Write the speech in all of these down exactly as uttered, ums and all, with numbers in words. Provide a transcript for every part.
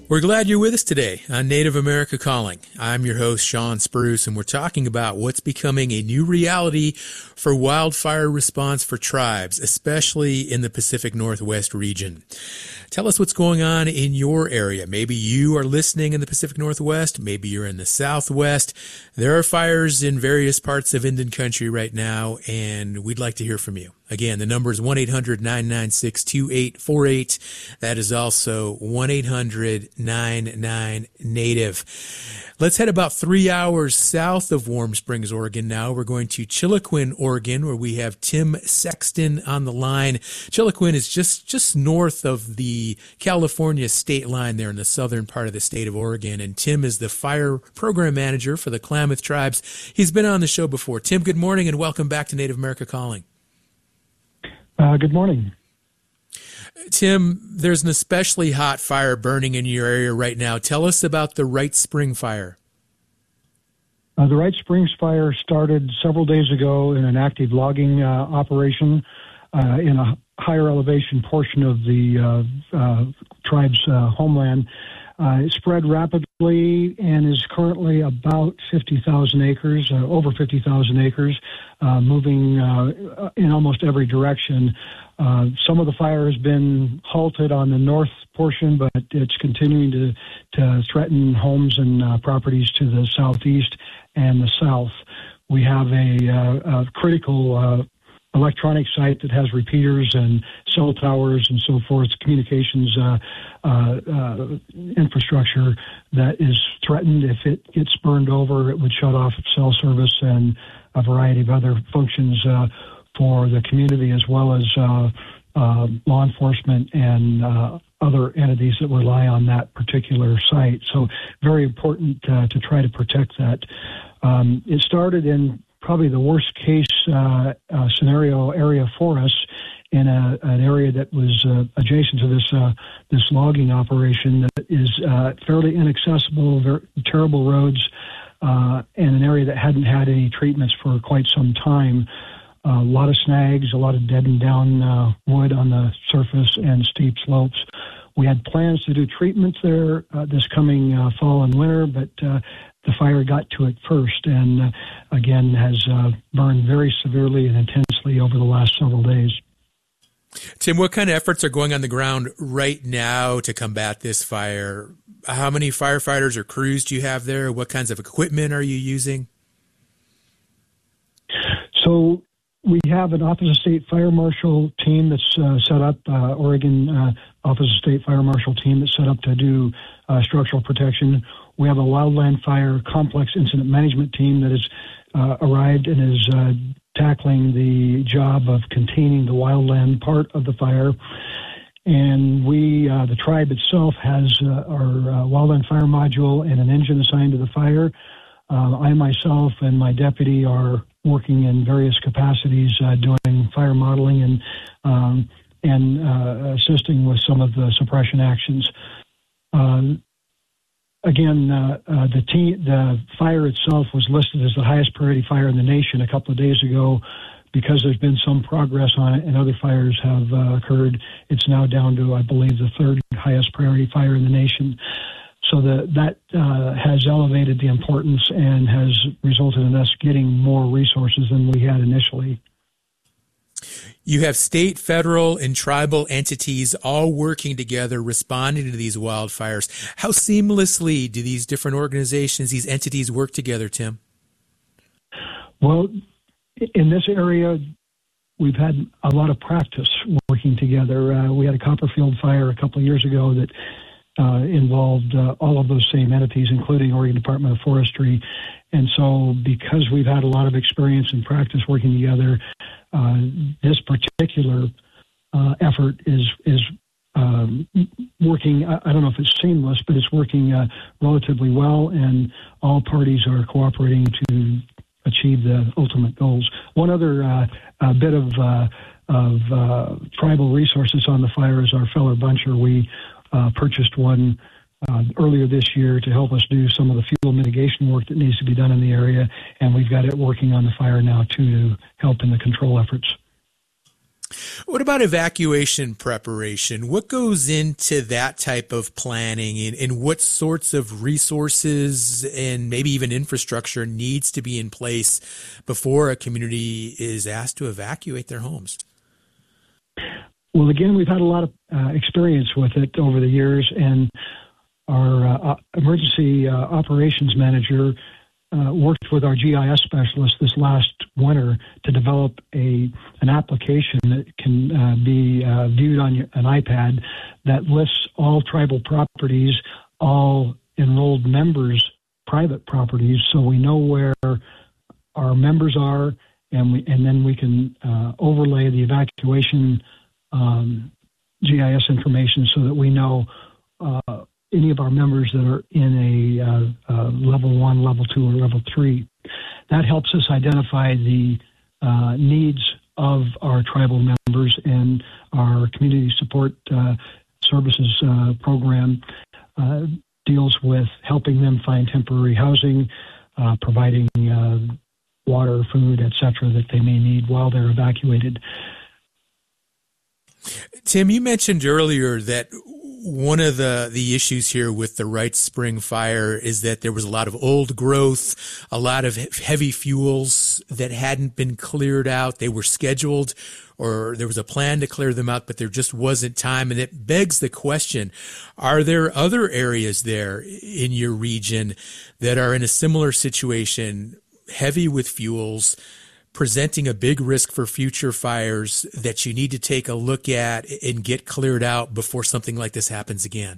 We're glad you're with us today on Native America Calling. I'm your host, Sean Spruce, and we're talking about what's becoming a new reality for wildfire response for tribes, especially in the Pacific Northwest region. Tell us what's going on in your area. Maybe you are listening in the Pacific Northwest. Maybe you're in the Southwest. There are fires in various parts of Indian Country right now, and we'd like to hear from you. Again, the number is one eight hundred nine nine six two eight four eight. That is also one eight hundred nine nine Native. Let's head about three hours south of Warm Springs, Oregon now. We're going to Chiloquin, Oregon, where we have Tim Sexton on the line. Chiloquin is just, just north of the California state line there in the southern part of the state of Oregon. And Tim is the fire program manager for the Klamath Tribes. He's been on the show before. Tim, good morning and welcome back to Native America Calling. Uh, good morning. Tim, there's an especially hot fire burning in your area right now. Tell us about the Wright Spring Fire. Uh, the Wright Springs Fire started several days ago in an active logging uh, operation uh, in a higher elevation portion of the uh, uh, tribe's uh, homeland. Uh, it spread rapidly and is currently about fifty thousand acres, uh, over fifty thousand acres, uh, moving uh, in almost every direction. Uh, some of the fire has been halted on the north portion, but it's continuing to, to threaten homes and uh, properties to the southeast and the south. We have a, uh, a critical uh, electronic site that has repeaters and cell towers and so forth, communications uh, uh, uh, infrastructure that is threatened. If it gets burned over, it would shut off cell service and a variety of other functions uh, for the community, as well as uh, uh, law enforcement and uh, other entities that rely on that particular site. So very important uh, to try to protect that. Um, it started in probably the worst case uh, uh, scenario area for us, in a, an area that was uh, adjacent to this uh, this logging operation that is uh, fairly inaccessible, very terrible roads, uh, and an area that hadn't had any treatments for quite some time. Uh, a lot of snags, a lot of dead and down uh, wood on the surface, and steep slopes. We had plans to do treatments there uh, this coming uh, fall and winter, but uh, the fire got to it first, and uh, again has uh, burned very severely and intensely over the last several days. Tim, what kind of efforts are going on the ground right now to combat this fire? How many firefighters or crews do you have there? What kinds of equipment are you using? So we have an Office of State Fire Marshal team that's uh, set up, uh, Oregon uh, Office of State Fire Marshal team that's set up to do uh, structural protection. We have a Wildland Fire Complex Incident Management team that has uh, arrived and is uh, tackling the job of containing the wildland part of the fire. And we, uh, the tribe itself, has uh, our uh, Wildland Fire Module and an engine assigned to the fire. Uh, I myself and my deputy are working in various capacities, uh, doing fire modeling and um, and uh, assisting with some of the suppression actions. Uh, again, uh, uh, the, te- the fire itself was listed as the highest priority fire in the nation a couple of days ago. Because there's been some progress on it and other fires have uh, occurred, it's now down to, I believe, the third highest priority fire in the nation. So the, that uh, has elevated the importance and has resulted in us getting more resources than we had initially. You have state, federal, and tribal entities all working together, responding to these wildfires. How seamlessly do these different organizations, these entities work together, Tim? Well, in this area, we've had a lot of practice working together. Uh, we had a Copperfield fire a couple of years ago that Uh, involved uh, all of those same entities, including Oregon Department of Forestry. And so because we've had a lot of experience and practice working together, uh, this particular uh, effort is is um, working, I, I don't know if it's seamless, but it's working uh, relatively well, and all parties are cooperating to achieve the ultimate goals. One other uh, uh, bit of, uh, of uh, tribal resources on the fire is our Feller Buncher. We Uh, purchased one uh, earlier this year to help us do some of the fuel mitigation work that needs to be done in the area, and we've got it working on the fire now too to help in the control efforts. What about evacuation preparation? What goes into that type of planning, and, and what sorts of resources and maybe even infrastructure needs to be in place before a community is asked to evacuate their homes? Well, again, we've had a lot of uh, experience with it over the years, and our uh, emergency uh, operations manager uh, worked with our G I S specialist this last winter to develop a an application that can uh, be uh, viewed on your, an iPad that lists all tribal properties, all enrolled members' private properties, so we know where our members are, and we and then we can uh, overlay the evacuation um, G I S information so that we know uh, any of our members that are in a uh, uh, level one, level two, or level three. That helps us identify the uh, needs of our tribal members, and our community support uh, services uh, program uh, deals with helping them find temporary housing, uh, providing uh, water, food, et cetera, that they may need while they're evacuated. Tim, you mentioned earlier that one of the, the issues here with the Wright Spring fire is that there was a lot of old growth, a lot of heavy fuels that hadn't been cleared out. They were scheduled, or there was a plan to clear them out, but there just wasn't time. And it begs the question, are there other areas there in your region that are in a similar situation, heavy with fuels, presenting a big risk for future fires that you need to take a look at and get cleared out before something like this happens again?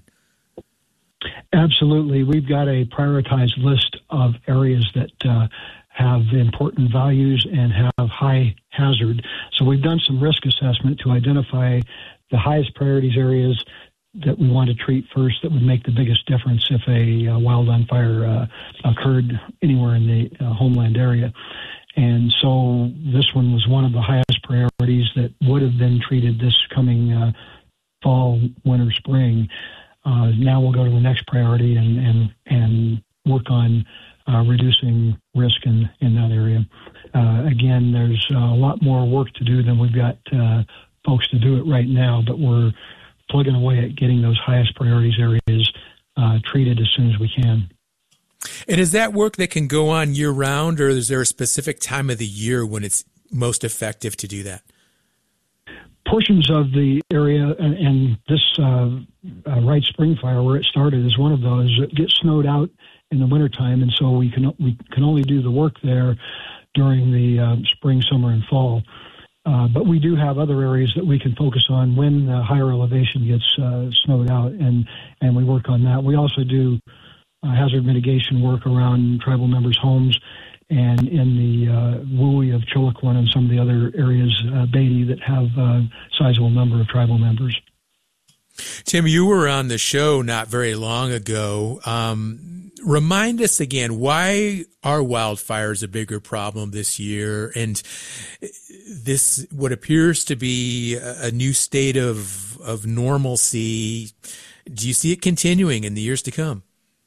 Absolutely. We've got a prioritized list of areas that uh, have important values and have high hazard. So we've done some risk assessment to identify the highest priorities areas that we want to treat first that would make the biggest difference if a uh, wildland fire uh, occurred anywhere in the uh, homeland area. And so this one was one of the highest priorities that would have been treated this coming uh, fall, winter, spring. Uh, now we'll go to the next priority and and, and work on uh, reducing risk in, in that area. Uh, again, there's a lot more work to do than we've got uh, folks to do it right now, but we're plugging away at getting those highest priorities areas uh, treated as soon as we can. And is that work that can go on year round, or is there a specific time of the year when it's most effective to do that? Portions of the area, and, and this uh, uh, Wright Spring fire, where it started, is one of those that gets snowed out in the wintertime, and so we can we can only do the work there during the uh, spring, summer, and fall. Uh, but we do have other areas that we can focus on when the higher elevation gets uh, snowed out, and, and we work on that. We also do uh, hazard mitigation work around tribal members' homes and in the uh, Wooey of Chiloquin and some of the other areas, uh, Beatty, that have a sizable number of tribal members. Tim, you were on the show not very long ago. Um, remind us again, why are wildfires a bigger problem this year? And this, what appears to be a new state of, of normalcy, do you see it continuing in the years to come?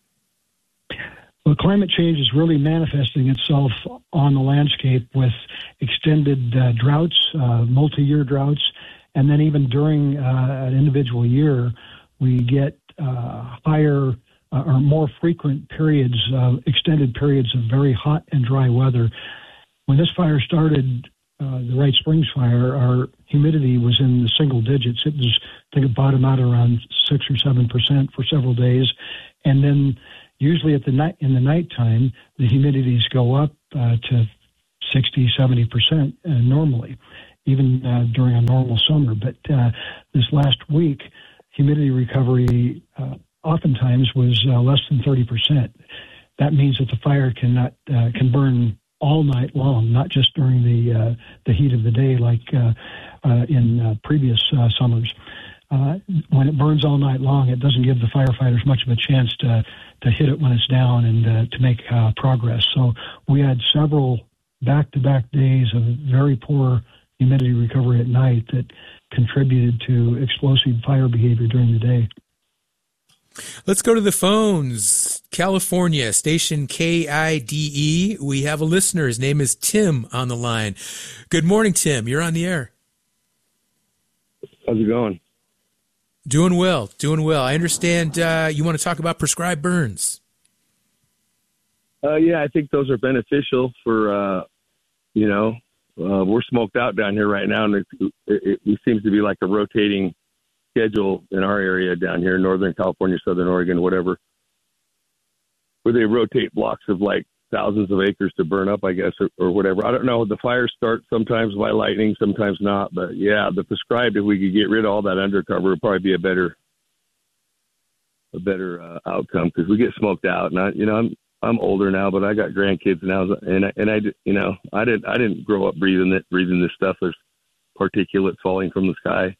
Well, climate change is really manifesting itself on the landscape with extended uh, droughts, uh, multi-year droughts, and then even during uh, an individual year, we get uh, higher uh, or more frequent periods, uh, extended periods of very hot and dry weather. When this fire started, uh, the Wright Springs fire, our humidity was in the single digits. It was, I think, it bottomed out around six or seven percent for several days, and then usually at the night in the nighttime, the humidities go up uh, to sixty, seventy percent uh, normally, even uh, during a normal summer. But uh, this last week, humidity recovery uh, oftentimes was uh, less than thirty percent. That means that the fire cannot uh, can burn all night long, not just during the uh, the heat of the day like uh, uh, in uh, previous uh, summers. Uh, when it burns all night long, it doesn't give the firefighters much of a chance to to hit it when it's down and uh, to make uh, progress. So we had several back-to-back days of very poor humidity recovery at night that contributed to explosive fire behavior during the day. Let's go to the phones. California, station K I D E. We have a listener. His name is Tim on the line. Good morning, Tim. You're on the air. How's it going? Doing well, doing well. I understand uh, you want to talk about prescribed burns. Uh, yeah, I think those are beneficial for, uh, you know, uh, we're smoked out down here right now, and it, it, it seems to be like a rotating schedule in our area down here, Northern California, Southern Oregon, whatever, where they rotate blocks of like thousands of acres to burn up, I guess, or, or whatever. I don't know. The fires start sometimes by lightning, sometimes not. But yeah, the prescribed, if we could get rid of all that undercover, would probably be a better, a better uh, outcome, because we get smoked out. And I, you know, I'm I'm older now, but I got grandkids now, and I, and I, you know, I didn't I didn't grow up breathing it, breathing this stuff. There's particulates falling from the sky.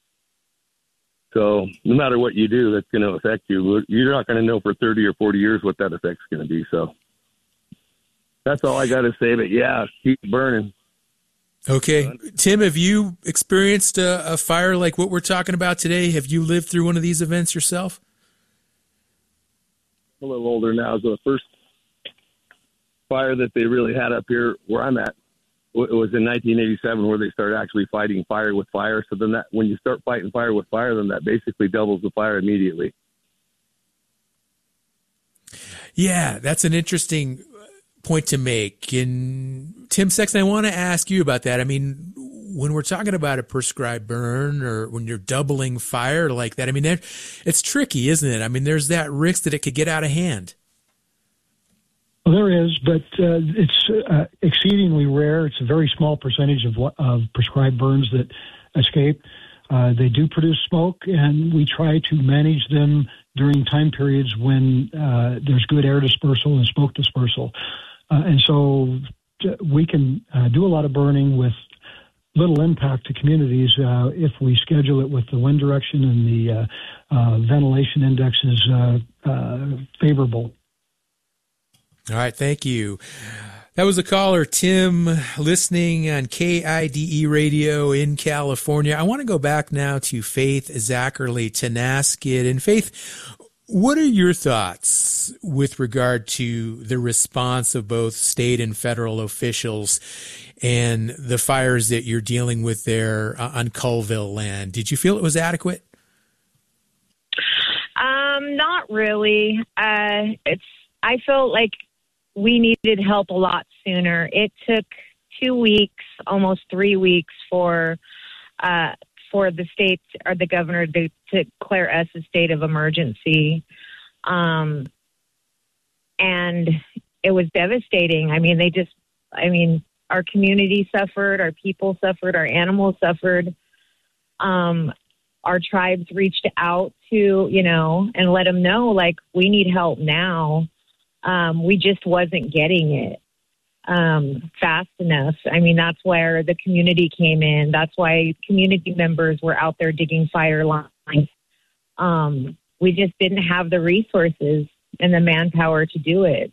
So no matter what you do, that's going to affect you. You're not going to know for thirty or forty years what that effect's going to be. So that's all I got to say. But yeah, keep burning. Okay. Tim, have you experienced a, a fire like what we're talking about today? Have you lived through one of these events yourself? I'm a little older now. So the first fire that they really had up here where I'm at, it was in nineteen eighty-seven, where they started actually fighting fire with fire. So then that, when you start fighting fire with fire, then that basically doubles the fire immediately. Yeah, that's an interesting point to make. And Tim Sexton, I want to ask you about that. I mean, when we're talking about a prescribed burn, or when you're doubling fire like that, I mean, it's tricky, isn't it? I mean, there's that risk that it could get out of hand. Well, there is, but uh, it's uh, exceedingly rare. It's a very small percentage of, of prescribed burns that escape. Uh, they do produce smoke, and we try to manage them during time periods when uh, there's good air dispersal and smoke dispersal. Uh, and so we can uh, do a lot of burning with little impact to communities uh, if we schedule it with the wind direction and the uh, uh, ventilation index is uh, uh, favorable. All right, thank you. That was a caller, Tim, listening on K I D E radio in California. I want to go back now to Faith Zackerly Tenasket. And Faith, what are your thoughts with regard to the response of both state and federal officials and the fires that you're dealing with there on Colville land? Did you feel it was adequate? Um, not really. Uh, it's, I felt like we needed help a lot sooner. It took two weeks, almost three weeks for uh, for the state or the governor to, to declare us a state of emergency. Um, and it was devastating. I mean, they just, I mean, our community suffered, our people suffered, our animals suffered. Um, our tribes reached out to, you know, and let them know, like, we need help now. Um, we just wasn't getting it um, fast enough. I mean, that's where the community came in. That's why community members were out there digging fire lines. Um, we just didn't have the resources and the manpower to do it.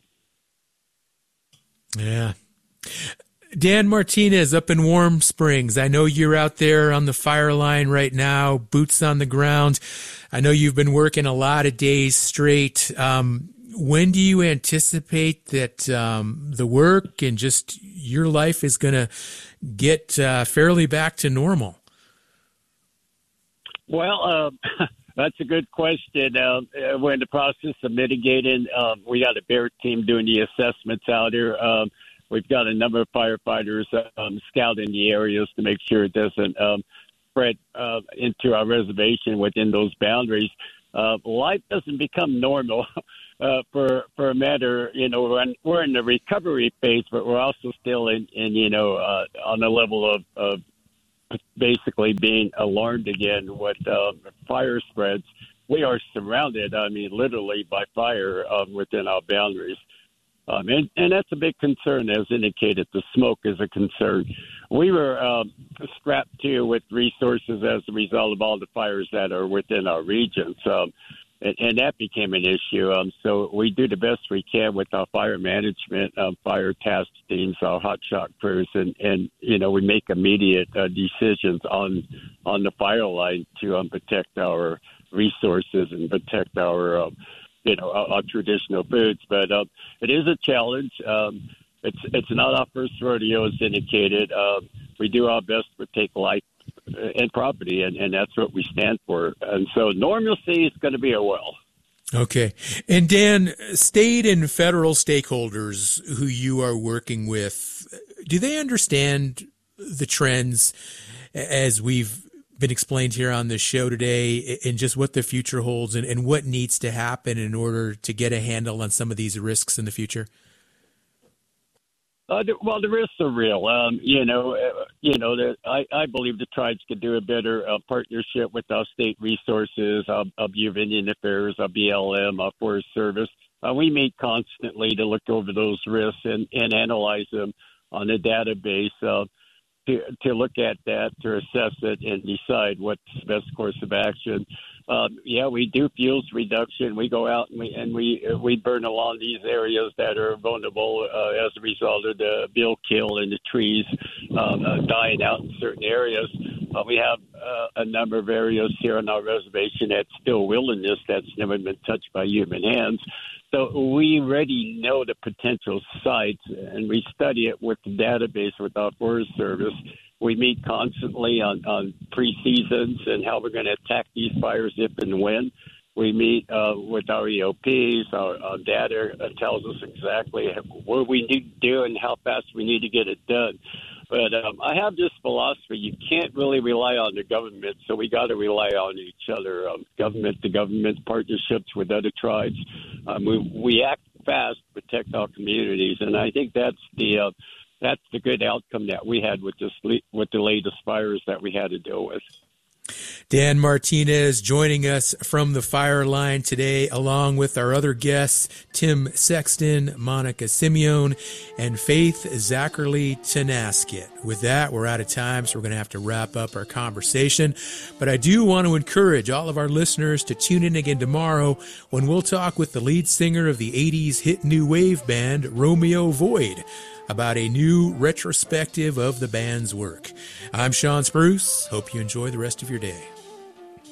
Yeah. Dan Martinez up in Warm Springs. I know you're out there on the fire line right now, boots on the ground. I know you've been working a lot of days straight. Um, When do you anticipate that um, the work and just your life is going to get uh, fairly back to normal? Well, um, that's a good question. Uh, we're in the process of mitigating. Um, we got a bear team doing the assessments out here. Um, we've got a number of firefighters um, scouting the areas to make sure it doesn't um, spread uh, into our reservation within those boundaries. Uh, life doesn't become normal. Uh, for for a matter, you know, we're in, we're in the recovery phase, but we're also still in, in you know, uh, on the level of, of basically being alarmed again with uh, fire spreads. We are surrounded, I mean, literally by fire um, within our boundaries. Um, and, and that's a big concern, as indicated. The smoke is a concern. We were um, strapped to with resources as a result of all the fires that are within our region. So, And, and that became an issue. Um, so we do the best we can with our fire management, um, fire task teams, our hot shot crews, and, and you know, we make immediate uh, decisions on on the fire line to um, protect our resources and protect our, uh, you know, our, our traditional foods. But uh, it is a challenge. Um, it's it's not our first rodeo, as indicated. Uh, we do our best to take life and property, and, and that's what we stand for. And so normalcy is going to be a well. Okay. And Dan, state and federal stakeholders who you are working with, do they understand the trends as we've been explained here on this show today, and just what the future holds and, and what needs to happen in order to get a handle on some of these risks in the future? Uh, well, the risks are real. Um, you know, uh, you know. The, I, I believe the tribes could do a better uh, partnership with our state resources, uh, of U of Indian Affairs, our B L M, our Forest Service. Uh, we meet constantly to look over those risks and, and analyze them on a database uh, to to look at that, to assess it, and decide what's the best course of action. Um, yeah, we do fuels reduction. We go out and we and we uh, we burn along these areas that are vulnerable uh, as a result of the bill kill and the trees um, uh, dying out in certain areas. Uh, we have uh, a number of areas here on our reservation that's still wilderness that's never been touched by human hands. So we already know the potential sites, and we study it with the database with our Forest Service. We meet constantly on, on pre-seasons and how we're going to attack these fires if and when. We meet uh, with our E O Ps. Our, our data tells us exactly what we need to do and how fast we need to get it done. But um, I have this philosophy: you can't really rely on the government, so we got to rely on each other, um, government to government partnerships with other tribes. Um, we, we act fast to protect our communities, and I think that's the uh, that's the good outcome that we had with this with the latest fires that we had to deal with. Dan Martinez joining us from the fire line today, along with our other guests, Tim Sexton, Monica Simeone, and Faith Zachary Tenaskit. With that, we're out of time, so we're going to have to wrap up our conversation. But I do want to encourage all of our listeners to tune in again tomorrow when we'll talk with the lead singer of the eighties hit new wave band, Romeo Void, about a new retrospective of the band's work. I'm Sean Spruce. Hope you enjoy the rest of your day.